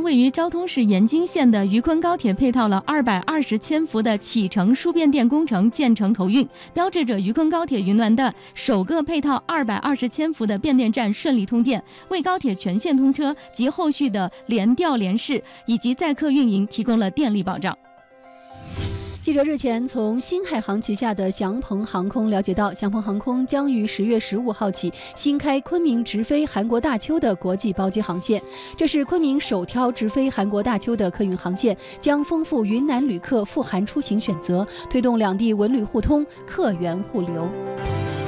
位于昭通市延津县的渝昆高铁配套了220千伏的启程输变电工程建成投运，标志着渝昆高铁云南的首个配套220千伏的变电站顺利通电，为高铁全线通车及后续的联调联试以及载客运营提供了电力保障。 记者日前从新海航旗下的祥鹏航空了解到，祥鹏航空将于10月15号起新开昆明直飞韩国大邱的国际包机航线，这是昆明首条直飞韩国大邱的客运航线，将丰富云南旅客赴韩出行选择，推动两地文旅互通、客源互流。